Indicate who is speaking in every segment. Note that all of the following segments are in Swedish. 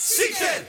Speaker 1: Sikten!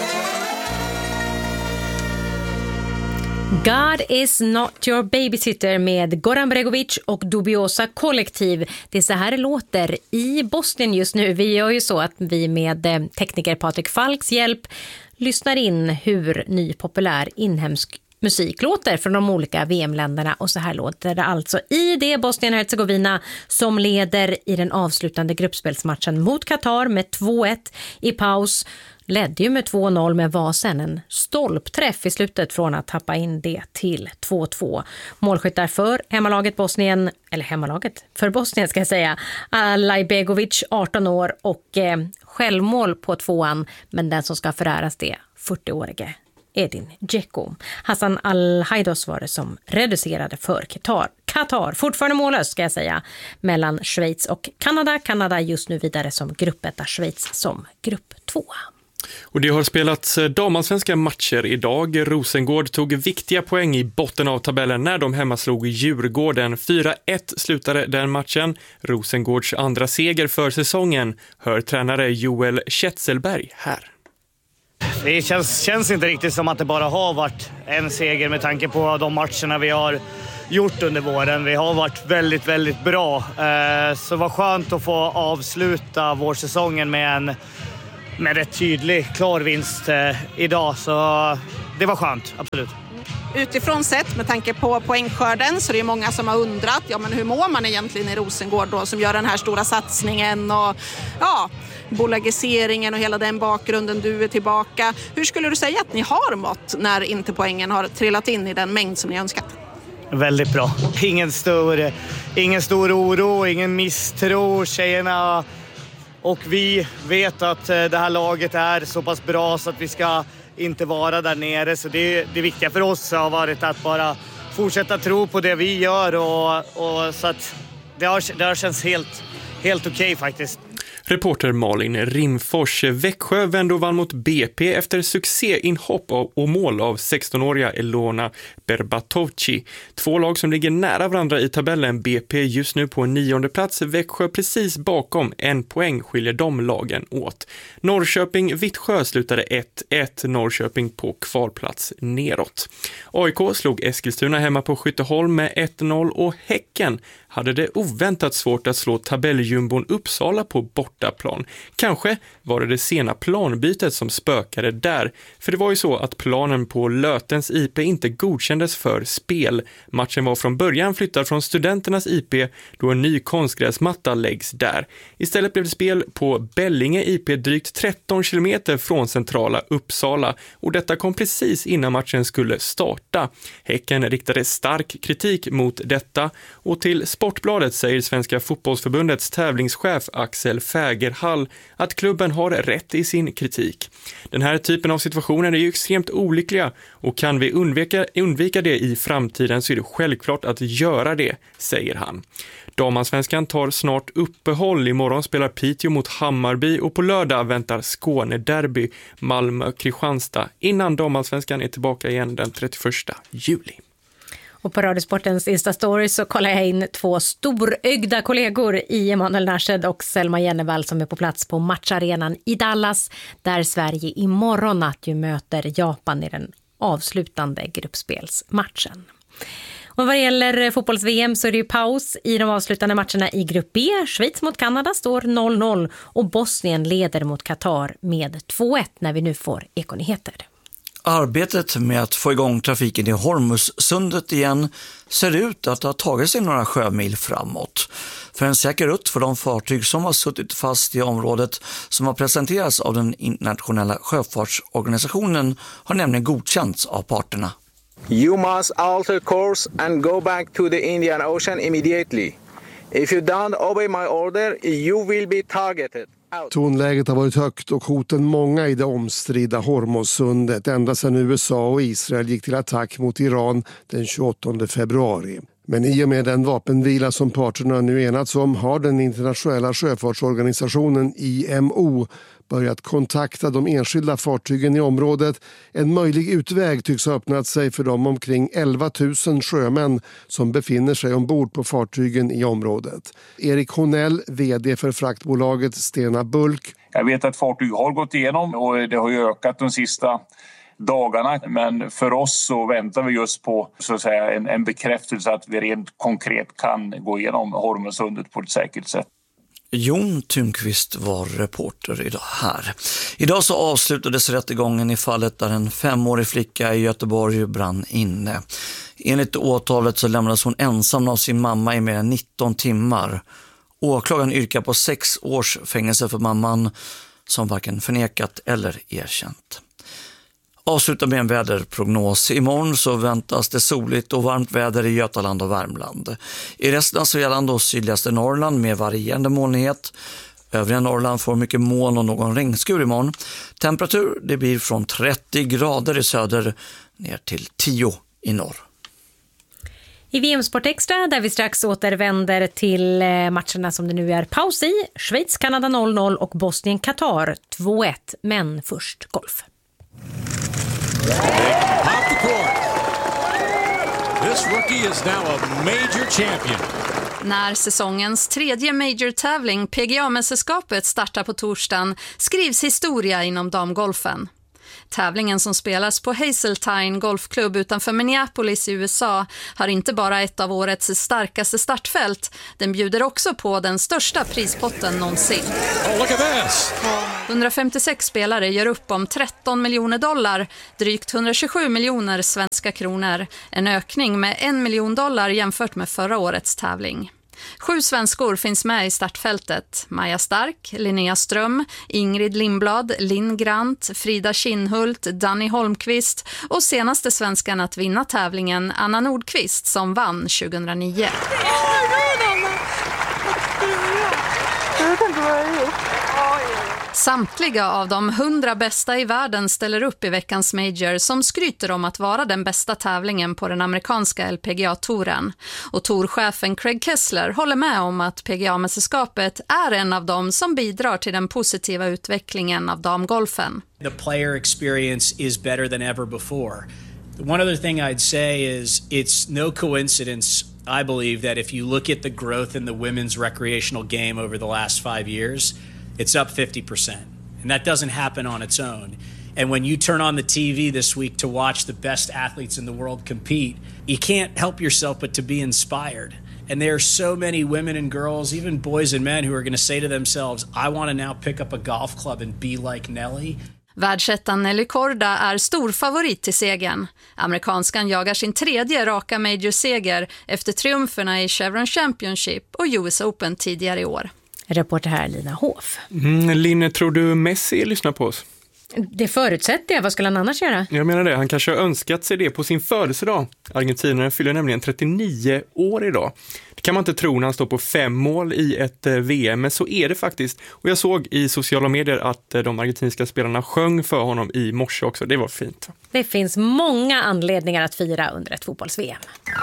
Speaker 2: God is not your babysitter med Goran Bregovic och Dubiosa Kollektiv. Det är så här det låter i Bosnien just nu. Vi gör ju så att vi med tekniker Patrik Falks hjälp lyssnar in hur ny populär inhemsk musik låter från de olika VM-länderna, och så här låter det alltså i det Bosnien-Hercegovina som leder i den avslutande gruppspelsmatchen mot Qatar med 2-1 i paus. Ledde ju med 2-0 men var sen en stolpträff i slutet från att tappa in det till 2-2. Målskyttar för hemmalaget Bosnien, eller hemmalaget för Bosnien ska jag säga, Alaj Begovic 18 år och självmål på 2:an, men den som ska föräras det 40-årige Edin Dzeko. Hassan Al-Haidos var det som reducerade för Qatar. Fortfarande mållöst ska jag säga, mellan Schweiz och Kanada. Kanada just nu vidare som gruppetta, Schweiz som grupp 2.
Speaker 3: Och det har spelats damallsvenska matcher idag. Rosengård tog viktiga poäng i botten av tabellen när de hemmaslog Djurgården. 4-1 slutade den matchen. Rosengårds andra seger för säsongen, hör tränare Joel Kjetselberg här.
Speaker 4: Det känns inte riktigt som att det bara har varit en seger med tanke på de matcherna vi har gjort under våren. Vi har varit väldigt, väldigt bra. Så det var skönt att få avsluta vårsäsongen med rätt tydlig, klar vinst idag. Så det var skönt, absolut.
Speaker 5: Utifrån sett, med tanke på poängskörden, så det är många som har undrat, men hur mår man egentligen i Rosengård då, som gör den här stora satsningen och bolagiseringen och hela den bakgrunden, du är tillbaka. Hur skulle du säga att ni har mått när inte poängen har trillat in i den mängd som ni önskat?
Speaker 4: Väldigt bra. Ingen stor oro, ingen misstro. Tjejerna och vi vet att det här laget är så pass bra så att vi ska inte vara där nere. Så det viktiga för oss har varit att bara fortsätta tro på det vi gör och så att det har känts helt okej faktiskt.
Speaker 3: Reporter Malin Rimfors. Växjö vände och vann mot BP efter succéinhopp och mål av 16-åriga Elona Berbatovci. Två lag som ligger nära varandra i tabellen. BP just nu på 9:e plats. Växjö precis bakom. 1 poäng skiljer de lagen åt. Norrköping-Vittsjö slutade 1-1. Norrköping på kvalplats neråt. AIK slog Eskilstuna hemma på Skytteholm med 1-0 och Häcken hade det oväntat svårt att slå tabelljumbon Uppsala på bortaplan. Kanske var det sena planbytet som spökade där, för det var ju så att planen på Lötens IP inte godkändes för spel. Matchen var från början flyttad från Studenternas IP då en ny konstgräsmatta läggs där. Istället blev det spel på Bellinge IP drygt 13 kilometer från centrala Uppsala, och detta kom precis innan matchen skulle starta. Häcken riktade stark kritik mot detta, och till Sportbladet säger Svenska fotbollsförbundets tävlingschef Axel Fägerhall att klubben har rätt i sin kritik. Den här typen av situationer är ju extremt olyckliga, och kan vi undvika det i framtiden så är det självklart att göra det, säger han. Damallsvenskan tar snart uppehåll. Imorgon spelar Piteå mot Hammarby och på lördag väntar Skåne-derby Malmö-Kristianstad innan damallsvenskan är tillbaka igen den 31 juli.
Speaker 2: Och på Radiosportens Insta-story så kollar jag in 2 storögda kollegor i Emanuel Narshed och Selma Jennevall som är på plats på matcharenan i Dallas, där Sverige imorgon natt ju möter Japan i den avslutande gruppspelsmatchen. Och vad det gäller fotbolls-VM så är det ju paus i de avslutande matcherna i grupp B. Schweiz mot Kanada står 0-0 och Bosnien leder mot Qatar med 2-1 när vi nu får ekonyheter.
Speaker 6: Arbetet med att få igång trafiken i Hormuzsundet igen ser ut att ha tagit sig några sjömil framåt. För en säker rutt för de fartyg som har suttit fast i området som har presenterats av den internationella sjöfartsorganisationen har nämligen godkänts av parterna.
Speaker 7: You must alter course and go back to the Indian Ocean immediately. If you don't obey my order, you will be targeted.
Speaker 8: Tonläget har varit högt och hoten många i det omstridda Hormuzsundet ända sedan USA och Israel gick till attack mot Iran den 28 februari. Men i och med den vapenvila som parterna nu enats om har den internationella sjöfartsorganisationen IMO börjat kontakta de enskilda fartygen i området. En möjlig utväg tycks ha öppnat sig för de omkring 11 000 sjömän som befinner sig ombord på fartygen i området. Erik Honell, vd för fraktbolaget Stena Bulk.
Speaker 1: Jag vet att fartyg har gått igenom och det har ju ökat de sista dagarna, men för oss så väntar vi just på så att säga en bekräftelse att vi rent konkret kan gå igenom Hormuzsundet på ett säkert sätt.
Speaker 6: Jon Thunqvist var reporter idag här. Idag så avslutades rättegången i fallet där en 5-årig flicka i Göteborg brann inne. Enligt åtalet så lämnades hon ensam av sin mamma i mer än 19 timmar. Åklagaren yrkar på 6 års fängelse för mamman som varken förnekat eller erkänt. Avsluta med en väderprognos. Imorgon så väntas det soligt och varmt väder i Götaland och Värmland. I resten av Svealand och sydligaste Norrland med varierande molnighet. Övriga Norrland får mycket moln och någon regnskur imorgon. Temperatur det blir från 30 grader i söder ner till 10 i norr.
Speaker 2: I VM-sport extra där vi strax återvänder till matcherna som det nu är paus i. Schweiz, Kanada 0-0 och Bosnien, Qatar 2-1. Men först golf.
Speaker 9: Off the court. This rookie is now a major champion.
Speaker 10: När säsongens tredje major-tävling PGA-mästerskapet startar på torsdagen skrivs historia inom damgolfen. Tävlingen som spelas på Hazeltine golfklubb utanför Minneapolis i USA har inte bara ett av årets starkaste startfält. Den bjuder också på den största prispotten någonsin. 156 spelare gör upp om $13 miljoner, drygt 127 miljoner svenska kronor. En ökning med $1 miljon jämfört med förra årets tävling. 7 svenskor finns med i startfältet. Maja Stark, Linnea Ström, Ingrid Lindblad, Linn Grant, Frida Kinnhult, Danny Holmqvist och senaste svenskan att vinna tävlingen Anna Nordqvist som vann 2009. Samtliga av de 100 bästa i världen ställer upp i veckans major som skryter om att vara den bästa tävlingen på den amerikanska LPGA-touren. Och tourchefen Craig Kessler håller med om att PGA-mästerskapet är en av dem som bidrar till den positiva utvecklingen av damgolfen.
Speaker 11: The player experience is better than ever before. One other thing I'd say is it's no coincidence, I believe, that if you look at the growth in the women's recreational game over the last 5 years, it's up 50%. And that doesn't happen on its own. And when you turn on the TV this week to watch the best athletes in the world compete, you can't help yourself but to be inspired. And there are so many women and girls, even boys and men, who are going to say to themselves, I want to now pick up a golf club and be like Nelly.
Speaker 10: Världsettan Nelly Korda är stor favorit till segern. Amerikanskan jagar sin tredje raka major-seger efter triumferna i Chevron Championship och US Open tidigare i år.
Speaker 2: Reporter här Lina Hof.
Speaker 3: Linne, tror du Messi lyssnar på oss?
Speaker 2: Det förutsätter jag. Vad skulle han annars göra?
Speaker 3: Jag menar det. Han kanske har önskat sig det på sin födelsedag. Argentinaren fyller nämligen 39 år idag. Det kan man inte tro när han står på 5 mål i ett VM, men så är det faktiskt. Och jag såg i sociala medier att de argentinska spelarna sjöng för honom i morse också. Det var fint.
Speaker 2: Det finns många anledningar att fira under ett fotbolls-VM.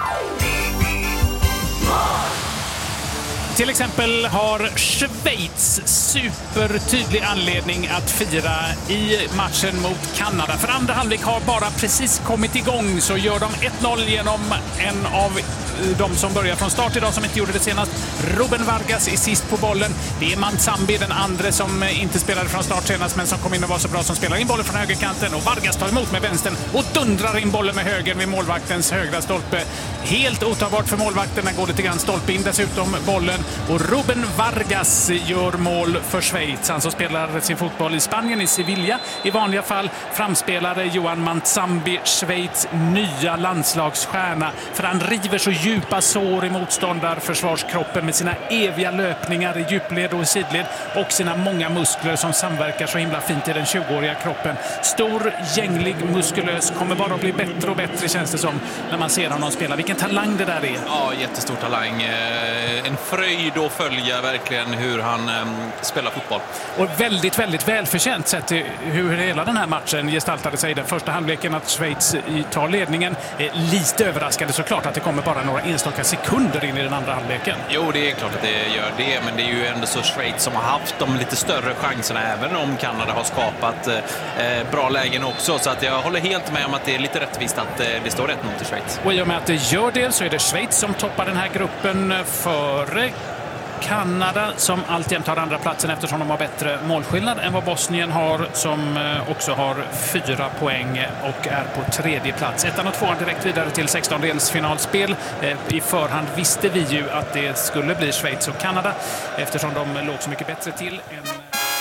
Speaker 9: Till exempel har Schweiz supertydlig anledning att fira i matchen mot Kanada. För andra halvlek har bara precis kommit igång, så gör de 1-0 genom en av de som börjar från start idag som inte gjorde det senast. Ruben Vargas är sist på bollen. Det är Mantsambi, den andra som inte spelade från start senast men som kom in och var så bra, som spelar in bollen från högerkanten. Och Vargas tar emot med vänstern och dundrar in bollen med höger vid målvaktens högra stolpe. Helt otagbart för målvakten. Den går lite grann stolpe in dessutom bollen. Och Ruben Vargas gör mål för Schweiz. Han som spelar sin fotboll i Spanien, i Sevilla i vanliga fall. Framspelare Johan Mantsambi, Schweiz nya landslagsstjärna. För han river så djupa sår i motståndarförsvarskroppen med sina eviga löpningar i djupled och i sidled och sina många muskler som samverkar så himla fint i den 20-åriga kroppen. Stor, gänglig, muskulös, kommer bara att bli bättre och bättre, känns det som, när man ser honom spela. Vilken talang det där är.
Speaker 12: Ja, jättestor talang. En fröjd att följa verkligen hur han spelar fotboll.
Speaker 9: Och väldigt, väldigt välförtjänt sett hur hela den här matchen gestaltade sig. Den första halvleken att Schweiz tar ledningen. Lite överraskade såklart att det kommer bara några några enstaka sekunder in i den andra halvleken.
Speaker 12: Jo, det är klart att det gör det, men det är ju ändå så Schweiz som har haft de lite större chanserna, även om Kanada har skapat bra lägen också. Så att jag håller helt med om att det är lite rättvist att det står 1-0 till Schweiz.
Speaker 9: Och i och med att det gör det så är det Schweiz som toppar den här gruppen före Kanada, som alltjämt har andra platsen eftersom de har bättre målskillnad än vad Bosnien har, som också har 4 poäng och är på tredje plats. 1 och 2 direkt vidare till 16-delsfinalspel. I förhand visste vi ju att det skulle bli Schweiz och Kanada eftersom de låg så mycket bättre till än...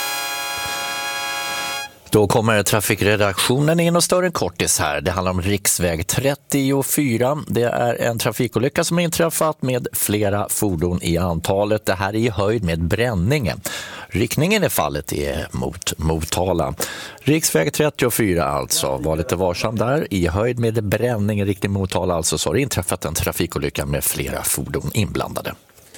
Speaker 13: Då kommer trafikredaktionen in och stör en kortis här. Det handlar om riksväg 34. Det är en trafikolycka som har inträffat med flera fordon i antalet. Det här är i höjd med Bränningen. Riktningen i fallet är mot Motala. Riksväg 34 alltså. Var lite varsam där. I höjd med Bränningen, riktning Motala alltså, så har det inträffat en trafikolycka med flera fordon inblandade.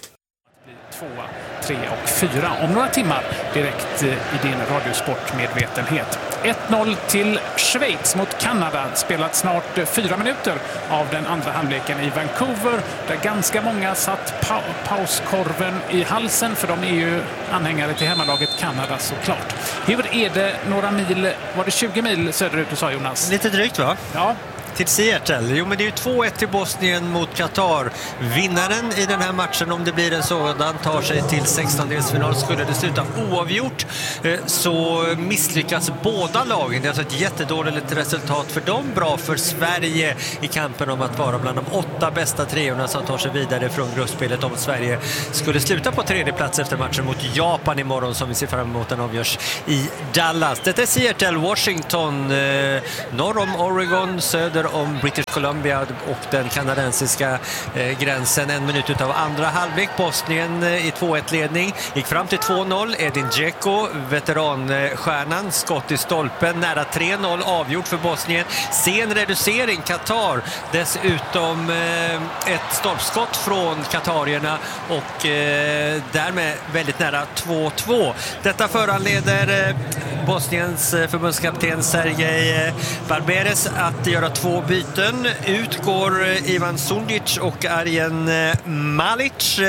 Speaker 9: 2, 3 och 4 om några timmar direkt i din radiosportmedvetenhet. 1-0 till Schweiz mot Kanada. Spelat snart 4 minuter av den andra halvleken i Vancouver, där ganska många satt pauskorven i halsen, för de är ju anhängare till hemmalaget Kanada såklart. Hur är det några mil, var det 20 mil söderut du sa, Jonas?
Speaker 14: Lite drygt, va?
Speaker 9: Ja.
Speaker 14: Till Seattle. Jo, men det är ju 2-1 till Bosnien mot Qatar. Vinnaren i den här matchen, om det blir en sådan, tar sig till 16-delsfinal. Skulle det sluta oavgjort så misslyckas båda lagen. Det är alltså ett jättedåligt resultat för dem. Bra för Sverige i kampen om att vara bland de 8 bästa treorna som tar sig vidare från gruppspelet, om Sverige skulle sluta på tredje plats efter matchen mot Japan imorgon, som vi ser fram emot. Den avgörs i Dallas. Det är Seattle, Washington, norr om Oregon, söder om British Columbia och den kanadensiska gränsen. 1 minut utav andra halvlek. Bosnien i 2-1-ledning. Gick fram till 2-0. Edin Dzeko, veteranstjärnan, skott i stolpen. Nära 3-0 avgjort för Bosnien. Sen reducering Qatar. Dessutom ett stolpskott från katarierna och därmed väldigt nära 2-2. Detta föranleder Bosniens förbundskapten Sergej Barberes att göra 2 byten. Ut går Ivan Sundic och Arjen Malic.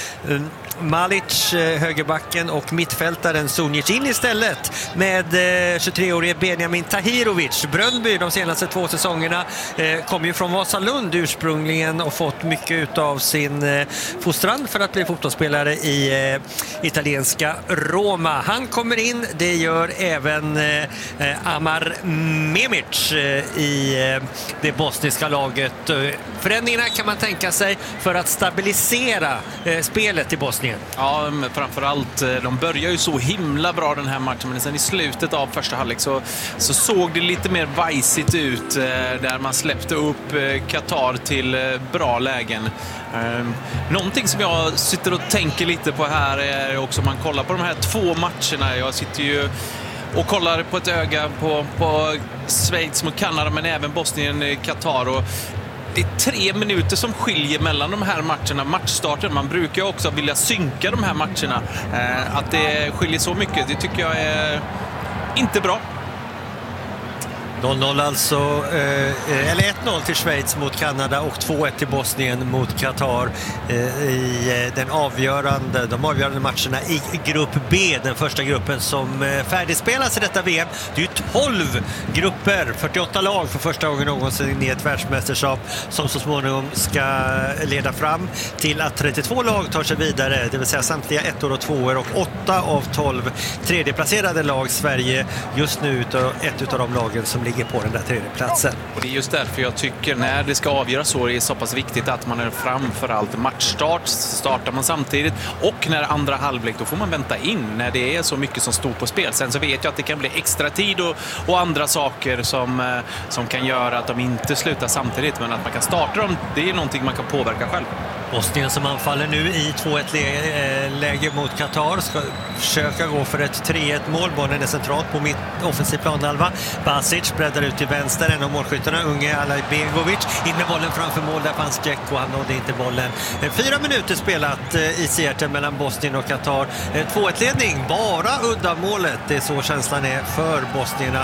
Speaker 14: Malic, högerbacken, och mittfältaren Sunjic in istället med 23-årige Benjamin Tahirovic. Bröndby de senaste 2 säsongerna kom ju från Vasalund ursprungligen och fått mycket av sin fostran för att bli fotbollsspelare i italienska Roma. Han kommer in, det gör även Amar Memic i det bosniska laget. Förändringarna kan man tänka sig för att stabilisera spelet i Bosnien.
Speaker 12: Ja, framförallt, de börjar ju så himla bra den här matchen, men sen i slutet av första halvlek så såg det lite mer vajsigt ut, där man släppte upp Qatar till bra lägen. Någonting som jag sitter och tänker lite på här är också, man kollar på de här 2 matcherna. Jag sitter ju och kollar på ett öga på Schweiz mot Kanada, men även Bosnien-Qatar, och det är 3 minuter som skiljer mellan de här matcherna, matchstarten. Man brukar också vilja synka de här matcherna. Att det skiljer så mycket, det tycker jag är inte bra.
Speaker 14: 0-0 alltså, eller 1-0 till Schweiz mot Kanada och 2-1 till Bosnien mot Qatar i de avgörande matcherna i grupp B, den första gruppen som färdigspelas i detta VM. Det är ju 12 grupper, 48 lag för första gången någonsin i ett världsmästerskap, som så småningom ska leda fram till att 32 lag tar sig vidare, det vill säga samtliga 1:or och 2:or, och 8 av 12 tredjeplacerade lag. Sverige just nu ett av de lagen som ligger på den där tredje platsen.
Speaker 12: Och det är just därför jag tycker, när det ska avgöras så, är det så pass viktigt att man är framför allt matchstart. Startar man samtidigt, och när andra halvlek, då får man vänta in när det är så mycket som står på spel. Sen så vet jag att det kan bli extra tid och andra saker som kan göra att de inte slutar samtidigt, men att man kan starta dem, det är någonting man kan påverka själv.
Speaker 14: Bosnien som anfaller nu i 2-1-läge mot Qatar ska försöka gå för ett 3-1 mål. Bollen är centralt på mitt offensiv planhalva. Basic breddar ut till vänster, en av målskyttarna, unge Alajbegovic. In med bollen framför mål, där fanns Dzeko, han nådde inte bollen. 4 minuter spelat i Seattle mellan Bosnien och Qatar. 2-1-ledning, bara uddamålet. Det är så känslan är för bosnierna.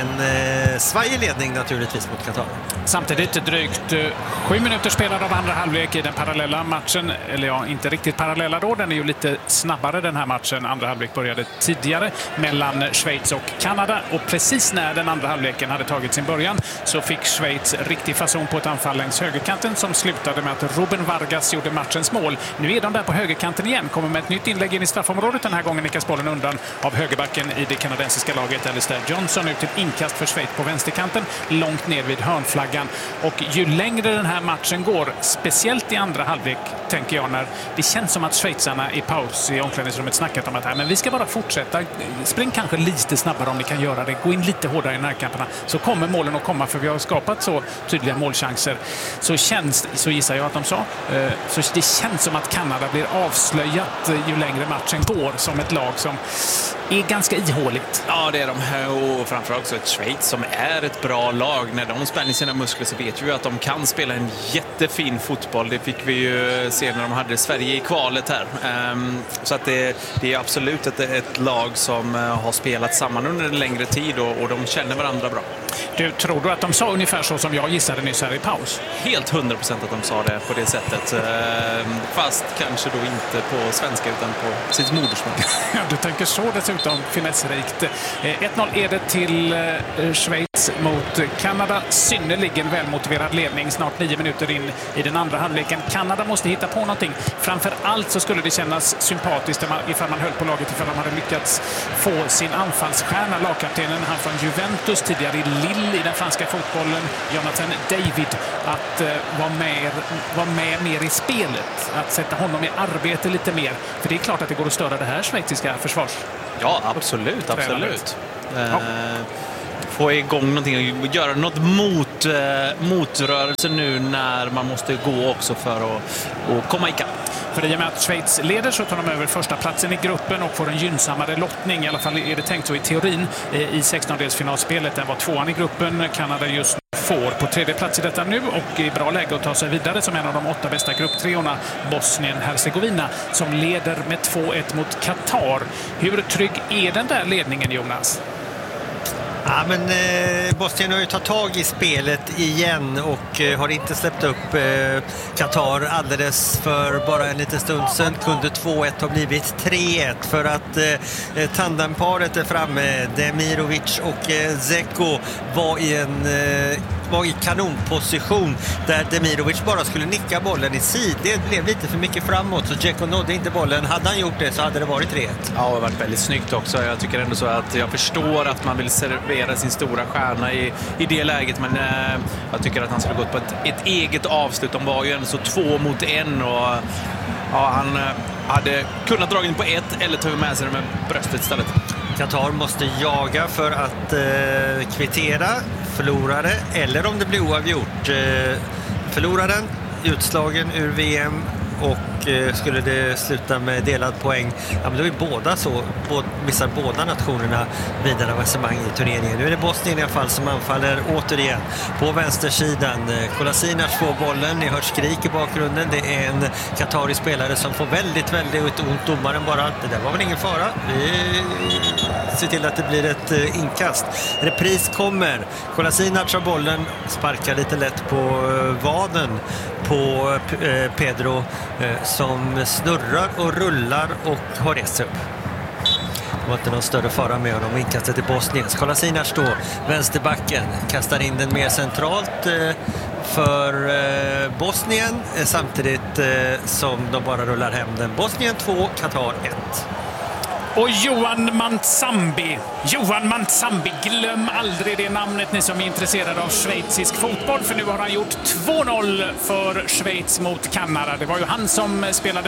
Speaker 14: En svajig ledning naturligtvis mot Qatar.
Speaker 9: Samtidigt drygt 7 minuter spelade av andra halvlek i den parallella matchen. Eller ja, inte riktigt parallella då. Den är ju lite snabbare den här matchen. Andra halvlek började tidigare mellan Schweiz och Kanada. Och precis när den andra halvleken hade tagit sin början så fick Schweiz riktig fason på ett anfall längs högerkanten som slutade med att Ruben Vargas gjorde matchens mål. Nu är de där på högerkanten igen. Kommer med ett nytt inlägg in i straffområdet. Den här gången nickas bollen undan av högerbacken i det kanadensiska laget. Alistair Johnson ut till inkast för Schweiz på vänsterkanten. Långt ner vid hörnflaggan. Och ju längre den här matchen går, speciellt i andra halvlek, tänker jag, när det känns som att schweizarna i paus i omklädningsrummet snackat om att men vi ska bara fortsätta. Spring kanske lite snabbare om ni kan göra det. Gå in lite hårdare i närkamperna. Så kommer målen att komma, för vi har skapat så tydliga målchanser. Så gissar jag att de sa. Så det känns som att Kanada blir avslöjat ju längre matchen går som ett lag som är ganska ihåligt.
Speaker 12: Ja, det är de. Och framförallt också ett Schweiz som är ett bra lag. När de spänner sina muskler så vet vi att de kan spela en jättefin fotboll. Det fick vi ju se när de hade Sverige i kvalet här. Så att det är absolut ett lag som har spelat samman under en längre tid och de känner varandra bra.
Speaker 9: Du, tror du att de sa ungefär så som jag gissade nyss här i paus?
Speaker 12: Helt 100% att de sa det på det sättet. Fast kanske då inte på svenska utan på sitt modersmål.
Speaker 9: Ja, du tänker så dessutom finessrikt. 1-0 är det till Schweiz mot Kanada. Synnerligen välmotiverad ledning. Snart 9 minuter in i den andra halvleken. Kanada måste hitta på någonting. Framför allt så skulle det kännas sympatiskt ifall man höll på laget, ifall de hade lyckats få sin anfallsstjärna, lagkaptenen, han från Juventus, tidigare i Lille i den franska fotbollen, Jonathan David, att vara med mer i spelet. Att sätta honom i arbete lite mer. För det är klart att det går att störa det här schweiziska försvars.
Speaker 12: Ja, absolut. Få igång någonting och göra något motrörelse nu när man måste gå också för att komma ikapp.
Speaker 9: För i och med att Schweiz leder så tar de över första platsen i gruppen och får en gynnsammare lottning. I alla fall är det tänkt så i teorin i 16-delsfinalspelet. Den var 2:an i gruppen. Kanada just får på 3:e plats i detta nu och i bra läge att ta sig vidare som en av de 8 bästa grupptreorna, Bosnien-Hercegovina, som leder med 2-1 mot Qatar. Hur trygg är den där ledningen, Jonas?
Speaker 14: Ja, men Bosnien har ju tagit tag i spelet igen och har inte släppt upp Qatar alldeles för bara en liten stund sedan. Kunde 2-1 ha blivit 3-1 för att tandemparet är framme. Demirovic och Dzeko var i kanonposition där Demirovic bara skulle nicka bollen i sidled. Det blev lite för mycket framåt så Dzeko nådde inte bollen. Hade han gjort det så hade det varit 3-1.
Speaker 12: Ja, det har varit väldigt snyggt också. Jag tycker ändå så att jag förstår att man vill servera sin stora stjärna i det läget, men jag tycker att han skulle gått på ett eget avslut. De var ju ändå så 2-1 och han hade kunnat dra in på 1 eller ta med sig det med bröstet istället.
Speaker 14: Qatar måste jaga för att kvittera, förlorare eller om det blir oavgjort. Förloraren, utslagen ur VM och skulle det sluta med delad poäng, ja, men då är båda så, missar båda nationerna vidare avancemang i turneringen. Nu är det Bosnien i alla fall som anfaller återigen på vänstersidan. Kolasinac får bollen, ni hör skrik i bakgrunden. Det är en qatarisk spelare som får väldigt ont. Domaren bara, det där var väl ingen fara. Vi ser till att det blir ett inkast. Repris kommer. Kolasinac har bollen, sparkar lite lätt på vaden på Pedro som snurrar och rullar och har rest upp. Det var inte någon större fara med honom. Inkastet till Bosnien. Kolasinac då, vänsterbacken, kastar in den mer centralt för Bosnien samtidigt som de bara rullar hem den. Bosnien 2, Qatar 1.
Speaker 9: Och Johan Mantsambi, glöm aldrig det namnet ni som är intresserade av schweizisk fotboll, för nu har han gjort 2-0 för Schweiz mot Kanada. Det var ju han som spelade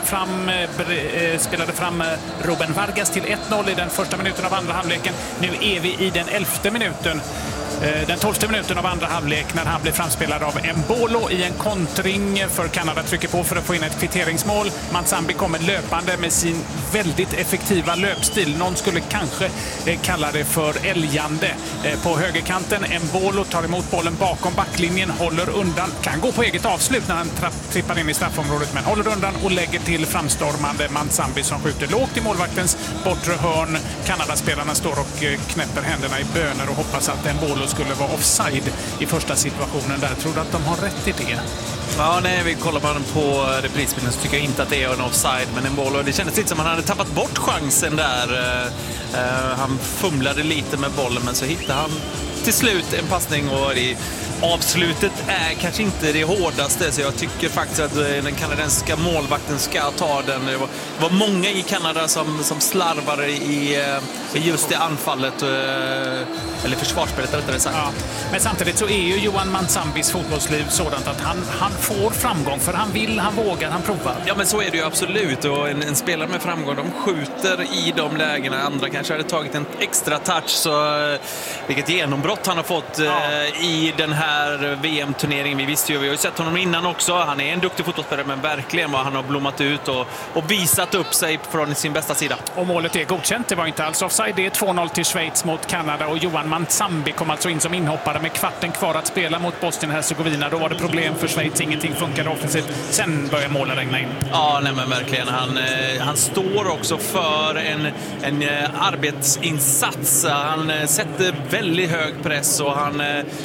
Speaker 9: fram Ruben Vargas till 1-0 i den första minuten av andra halvleken. Nu är vi i den 11:e minuten. Den 12:e minuten av andra halvlek när han blir framspelad av Embolo i en kontring för Kanada trycker på för att få in ett kvitteringsmål. Manzambi kommer löpande med sin väldigt effektiva löpstil. Någon skulle kanske kalla det för älgande. På högerkanten, Embolo tar emot bollen bakom backlinjen, håller undan, kan gå på eget avslut när han trippar in i straffområdet, men håller undan och lägger till framstormande Manzambi som skjuter lågt i målvaktens bortre hörn. Kanadaspelarna står och knäpper händerna i böner och hoppas att Embolo skulle vara offside i första situationen där. Tror du att de har rätt i det?
Speaker 12: Ja, när vi kollar på reprisbilden så tycker jag inte att det är en offside, men Embolo, det kändes lite som att han hade tappat bort chansen där. Han fumlade lite med bollen, men så hittade han till slut en passning och avslutet är kanske inte det hårdaste, så jag tycker faktiskt att den kanadensiska målvakten ska ta den. Det var många i Kanada som slarvade i just det anfallet, eller försvarsspelet rättare sagt. Ja.
Speaker 9: Men samtidigt så är ju Johan Manzambis fotbollsliv sådant att han får framgång, för han vill, han vågar, han provar.
Speaker 12: Ja, men så är det ju absolut, och en spelare med framgång, de skjuter i de lägena. Andra kanske hade tagit en extra touch, så vilket genombrott han har fått i den här VM-turneringen. Vi har ju sett honom innan också. Han är en duktig fotbollsspelare, men verkligen vad han har blommat ut och visat upp sig från sin bästa sida.
Speaker 9: Och målet är godkänt. Det var inte alls offside. Det är 2-0 till Schweiz mot Kanada, och Johan Manzambi kom alltså in som inhoppare med kvarten kvar att spela mot Bosnien-Hercegovina. Då var det problem för Schweiz. Ingenting funkade offensivt. Sen börjar målen regna in.
Speaker 12: Ja, nej, men verkligen. Han står också för en arbetsinsats. Han sätter väldigt hög press, och han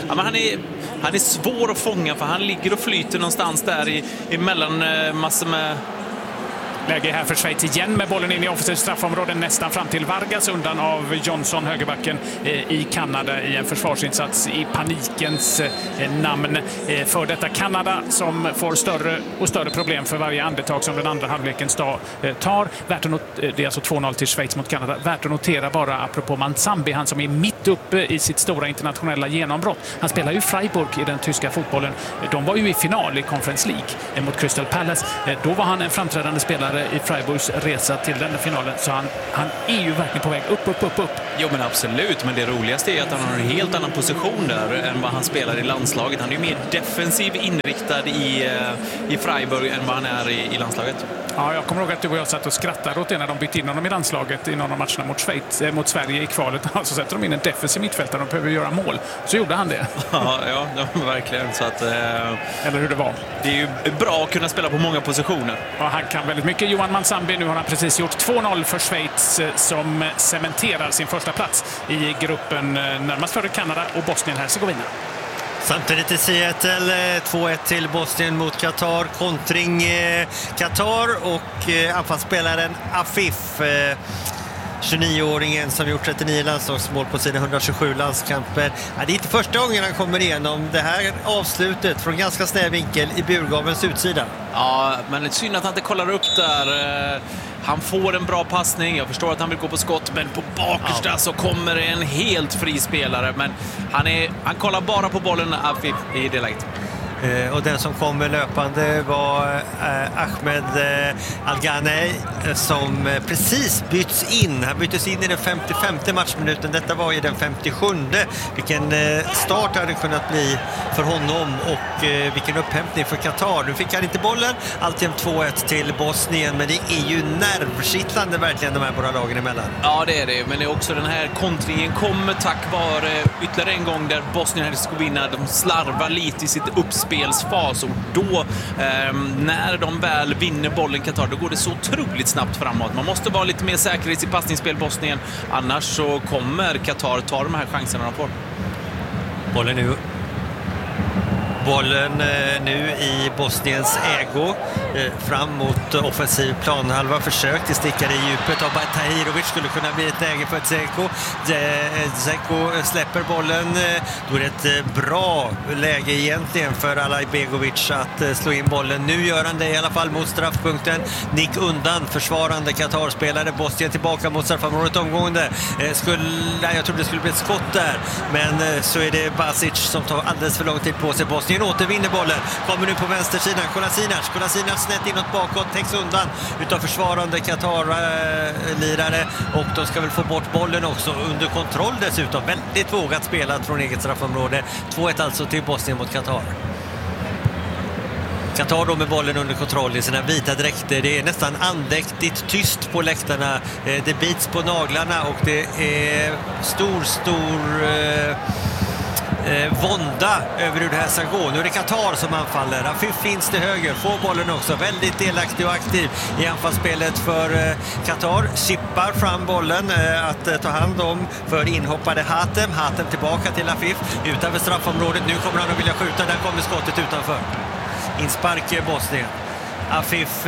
Speaker 12: är svår att fånga, för han ligger och flyter någonstans där emellan massor med...
Speaker 9: Läge här för Schweiz igen med bollen in i offensivt straffområde, nästan fram till Vargas, undan av Johnson, högerbacken i Kanada, i en försvarsinsats i panikens namn. För detta Kanada som får större och större problem för varje andetag som den andra halvleken tar. Det är alltså 2-0 till Schweiz mot Kanada. Värt att notera bara, apropå Manzambi, han som är mitt uppe i sitt stora internationella genombrott. Han spelar ju Freiburg i den tyska fotbollen. De var ju i final i Conference League mot Crystal Palace. Då var han en framträdande spelare i Freiburgs resa till den finalen, så han är ju verkligen på väg upp.
Speaker 12: Jo, men absolut, men det roligaste är att han har en helt annan position där än vad han spelar i landslaget. Han är ju mer defensiv inriktad i Freiburg än vad han är i landslaget.
Speaker 9: Ja, jag kommer ihåg att du och jag satt och skrattade åt det när de bytte in honom i landslaget i någon av matcherna mot Sverige i kvalet. Så sätter de in en defensiv mittfältare och behöver göra mål. Så gjorde han det.
Speaker 12: Ja, verkligen. Så att,
Speaker 9: eller hur det var.
Speaker 12: Det är ju bra att kunna spela på många positioner.
Speaker 9: Ja, han kan väldigt mycket. Johan Manzambi, nu har han precis gjort 2-0 för Schweiz, som cementerar sin första plats i gruppen närmast före Kanada och Bosnien-Hercegovina.
Speaker 14: Samtidigt i Seattle 2-1 till Bosnien mot Qatar. Kontring Qatar och anfallsspelaren Afif, 29-åringen som gjort 39 landslagsmål på sina 127 landskamper. Ja, det är inte första gången han kommer igenom det här avslutet från ganska snäv vinkel i burgavens utsida.
Speaker 12: Ja, men det är synd att han inte kollar upp där. Han får en bra passning. Jag förstår att han vill gå på skott, men på bakersta så kommer det en helt fri spelare. Men han kollar bara på bollen i det läget.
Speaker 14: Och den som kommer löpande var Ahmed Alganay, som precis byts in. Han byttes in i den 55:e matchminuten. Detta var i den 57:e. Vilken start hade kunnat bli för honom, och vilken upphämtning för Qatar. Nu fick han inte bollen. Alltid 2-1 till Bosnien, men det är ju nervkittlande verkligen de här båda lagen emellan.
Speaker 12: Ja, det är det. Men det är också den här kontringen kommer tack vare ytterligare en gång där Bosnien-Hercegovina, de slarvar lite i sitt uppspelsfas, och då när de väl vinner bollen Qatar, då går det så otroligt snabbt framåt. Man måste vara lite mer säker i sitt passningsspel Bosnien, annars så kommer Qatar ta de här chanserna de får.
Speaker 14: Bollen nu i Bosniens ägo, fram mot offensiv planhalva, försök till stickare i djupet av Tahirovic, skulle kunna bli ett läge för Dzeko. Dzeko släpper bollen, då är det ett bra läge egentligen för Alajbegovic att slå in bollen. Nu gör han det i alla fall mot straffpunkten. Nick undan försvarande Qatar-spelare. Bosnien tillbaka mot straffområdet omgående. Jag trodde det skulle bli ett skott där, men så är det Basic som tar alldeles för lång tid på sig. Bosnien Bosnien återvinner bollen. Kommer nu på vänstersidan. Kolasinac snett inåt bakåt. Täcks undan utav försvarande Qatar-lirare. Och de ska väl få bort bollen också under kontroll dessutom. Väldigt vågat spelat från eget straffområde. 2-1 alltså till Bosnien mot Qatar. Qatar då med bollen under kontroll i sina vita dräkter. Det är nästan andäktigt tyst på läktarna. Det bits på naglarna och det är stor vånda över hur det här ska gå. Nu är det Qatar som anfaller. Afif finns till höger, får bollen också. Väldigt delaktig och aktiv i anfallsspelet för Qatar. Chippar fram bollen att ta hand om för inhoppade Hatem. Hatem tillbaka till Afif utanför straffområdet. Nu kommer han att vilja skjuta. Där kommer skottet utanför. Inspark Bosnien. Afif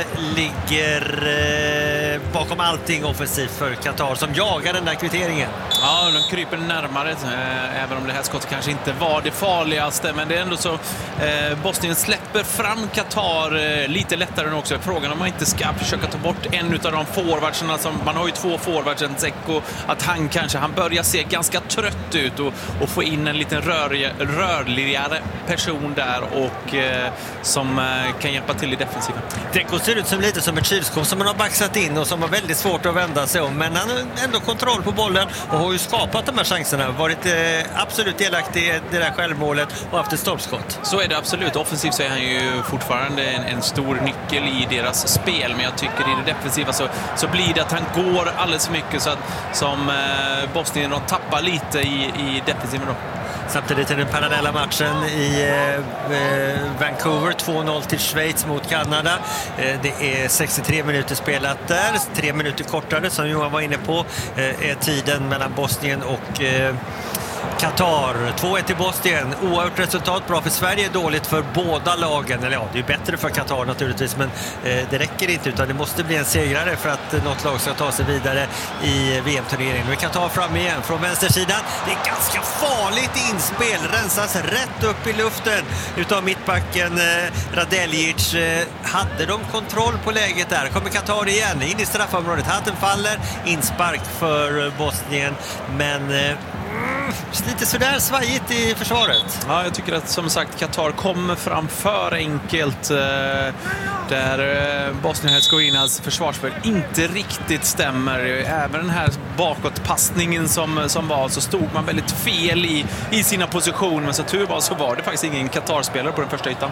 Speaker 14: ligger bakom allting offensivt för Qatar som jagar den där kvitteringen.
Speaker 12: Ja, de kryper närmare, även om det här skottet kanske inte var det farligaste. Men det är ändå så, Bosnien släpper fram Qatar lite lättare än också. Frågan om man inte ska försöka ta bort en av de forwardsarna. Man har ju 2 forwards, en Dzeko, att han börjar se ganska trött ut och få in en liten rörligare person där och som kan hjälpa till i defensiven.
Speaker 14: Dzeko ser ut som lite som ett kylskåp som man har baxat in och som har väldigt svårt att vända sig om. Men han har ändå kontroll på bollen och har ju skapat de här chanserna. Varit absolut delaktig i det där självmålet och haft ett stolpskott.
Speaker 12: Så är det absolut. Offensivt så är han ju fortfarande en stor nyckel i deras spel. Men jag tycker i det defensiva så blir det att han går alldeles för mycket så att som Bosnien de tappar lite i defensiven då.
Speaker 14: Samtidigt är den parallella matchen i Vancouver, 2-0 till Schweiz mot Kanada. Det är 63 minuter spelat där, 3 minuter kortare som Johan var inne på är tiden mellan Bosnien och Qatar. 2-1 till Bosnien. Oavgjort resultat, bra för Sverige, dåligt för båda lagen. Eller ja, det är bättre för Qatar naturligtvis, men det räcker inte utan det måste bli en segrare för att något lag ska ta sig vidare i VM-turneringen. Nu är Qatar fram igen från vänstersidan. Det är ganska farligt inspel. Rensas rätt upp i luften utav mittbacken Radeljic. Hade de kontroll på läget där? Kommer Qatar igen in i straffområdet. Hatten faller. Inspark för Bosnien. Men lite sådär svajigt i försvaret.
Speaker 12: Ja, jag tycker att som sagt Qatar kommer fram för enkelt där Bosnien-Hercegovinas försvarsspel inte riktigt stämmer. Även den här bakåtpassningen som var så stod man väldigt fel i sina positioner. Men så tur var så var det faktiskt ingen Qatar-spelare på den första ytan.